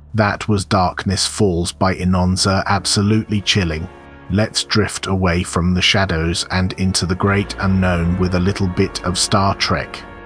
That was Darkness Falls by Inonza, absolutely chilling. Let's drift away from the shadows and into the great unknown with a little bit of Star Trek.